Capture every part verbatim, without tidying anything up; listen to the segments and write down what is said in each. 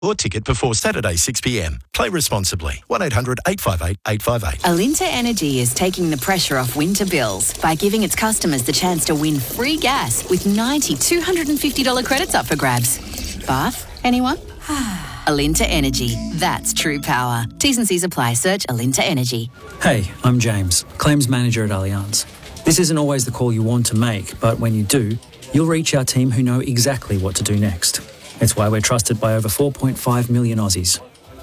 or ticket before Saturday six p m. Play responsibly. one eight hundred eight five eight eight five eight. Alinta Energy is taking the pressure off winter bills by giving its customers the chance to win free gas with ninety two hundred fifty dollars credits up for grabs. Bath? Anyone? Alinta Energy. That's true power. T's and C's apply. Search Alinta Energy. Hey, I'm James, Claims Manager at Allianz. This isn't always the call you want to make, but when you do, you'll reach our team who know exactly what to do next. It's why we're trusted by over four point five million Aussies.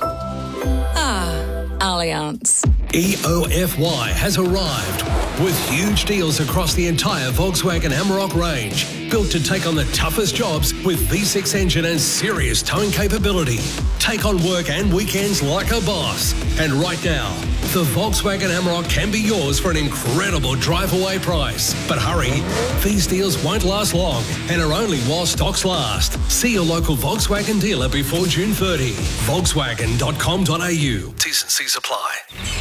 Ah, Allianz. E O F Y has arrived with huge deals across the entire Volkswagen Amarok range. Built to take on the toughest jobs with V six engine and serious towing capability. Take on work and weekends like a boss. And right now, the Volkswagen Amarok can be yours for an incredible drive-away price. But hurry, these deals won't last long and are only while stocks last. See your local Volkswagen dealer before June thirtieth. Volkswagen dot com dot a u. T's and C's apply.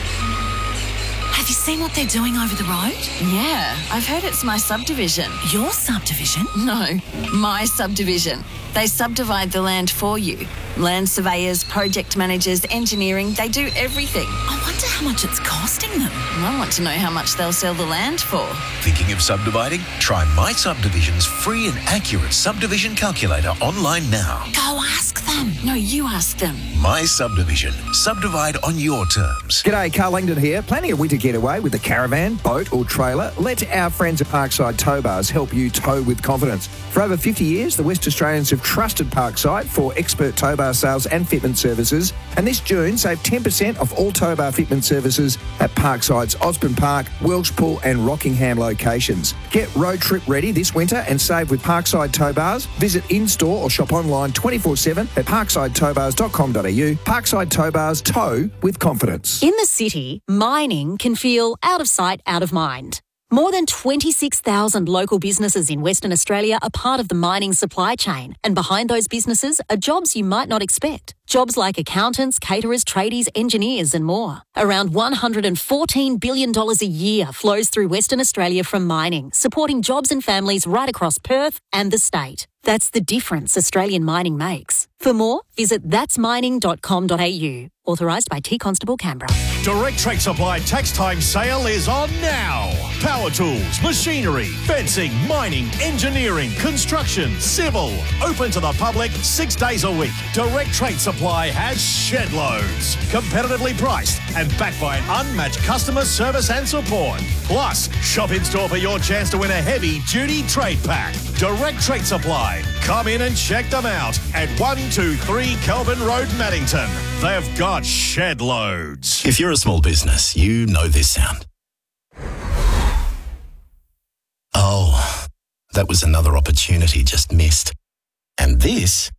Have you seen what they're doing over the road? Yeah, I've heard it's my subdivision. Your subdivision? No, my subdivision. They subdivide the land for you. Land surveyors, project managers, engineering, they do everything. I wonder how much it's costing them. I want to know how much they'll sell the land for. Thinking of subdividing? Try My Subdivision's free and accurate subdivision calculator online now. Go ask them. No, you ask them. My Subdivision. Subdivide on your terms. G'day, Carl Langdon here. Planning a winter getaway with a caravan, boat or trailer? Let our friends at Parkside Tow Bars help you tow with confidence. For over fifty years, the West Australians have trusted Parkside for expert tow bar sales and fitment services. And this June, save ten percent off all tow bar fitment services at Parkside's Osborne Park, Welshpool and Rockingham locations. Get road trip ready this winter and save with Parkside Tow Bars. Visit in-store or shop online twenty-four seven at parkside tow bars dot com dot a u. Parkside Tow Bars, tow with confidence. In the city, mining can feel out of sight, out of mind. More than twenty-six thousand local businesses in Western Australia are part of the mining supply chain, and behind those businesses are jobs you might not expect. Jobs like accountants, caterers, tradies, engineers and more. Around one hundred fourteen billion dollars a year flows through Western Australia from mining, supporting jobs and families right across Perth and the state. That's the difference Australian mining makes. For more, visit that's mining dot com dot a u. Authorised by T Constable Canberra. Direct Trade Supply Tax Time Sale is on now. Power tools, machinery, fencing, mining, engineering, construction, civil. Open to the public six days a week. Direct Trade Supply has shed loads. Competitively priced and backed by an unmatched customer service and support. Plus, shop in store for your chance to win a heavy duty trade pack. Direct Trade Supply. Come in and check them out at one two three Kelvin Road, Maddington. They've got shed loads. If you're a small business, you know this sound. Oh, that was another opportunity just missed. And this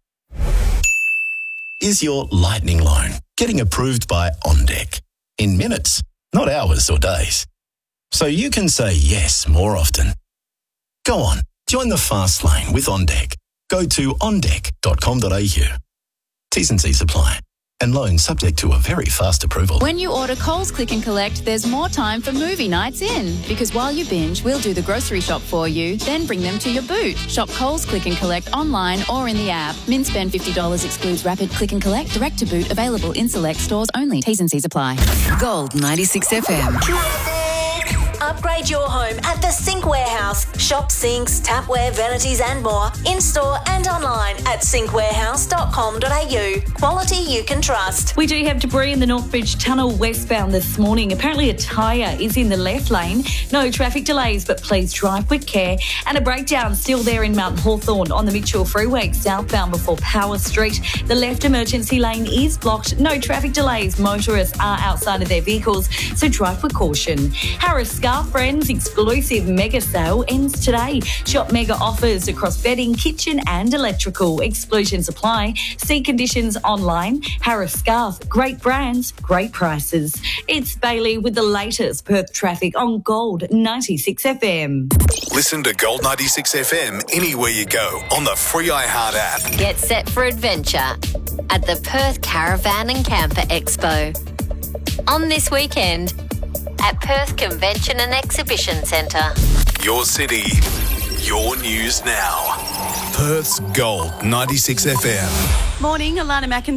is your lightning loan getting approved by OnDeck in minutes, not hours or days. So you can say yes more often. Go on, join the fast lane with OnDeck. Go to on deck dot com dot a u. T's and C's apply. And loan subject to a very fast approval. When you order Coles Click and Collect, there's more time for movie nights in. Because while you binge, we'll do the grocery shop for you, then bring them to your boot. Shop Coles Click and Collect online or in the app. Min spend fifty dollars excludes rapid click and collect, direct to boot, available in select stores only. T's and C's apply. Gold ninety-six F M. Upgrade your home at the Sink Warehouse. Shop sinks, tapware, vanities and more in-store and online at sink warehouse dot com dot a u. Quality you can trust. We do have debris in the Northbridge Tunnel westbound this morning. Apparently a tyre is in the left lane. No traffic delays, but please drive with care. And a breakdown still there in Mount Hawthorn on the Mitchell Freeway southbound before Power Street. The left emergency lane is blocked. No traffic delays. Motorists are outside of their vehicles, so drive with caution. Harris Scarf Friends exclusive mega sale ends today. Shop mega offers across bedding, kitchen and electrical. Exclusions apply. See conditions online. Harris Scarf. Great brands, great prices. It's Bailey with the latest Perth traffic on Gold ninety-six F M. Listen to Gold ninety-six F M anywhere you go on the free iHeart app. Get set for adventure at the Perth Caravan and Camper Expo. On this weekend at Perth Convention and Exhibition Centre. Your city, your news now. Perth's Gold ninety-six F M. Morning, Alana McIntyre.